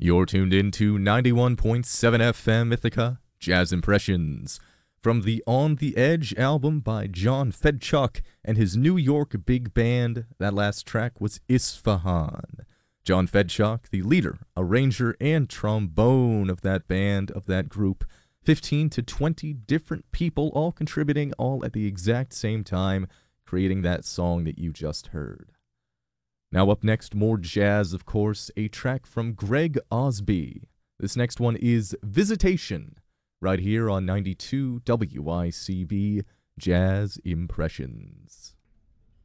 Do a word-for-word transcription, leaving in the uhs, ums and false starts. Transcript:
You're tuned in to ninety-one point seven F M Ithaca, Jazz Impressions. From the On the Edge album by John Fedchuk and his New York big band, that last track was Isfahan. John Fedchuk, the leader, arranger, and trombone of that band, of that group, fifteen to twenty different people all contributing all at the exact same time, creating that song that you just heard. Now up next, more jazz, of course, a track from Greg Osby. This next one is Visitation, right here on ninety-two W I C B Jazz Impressions.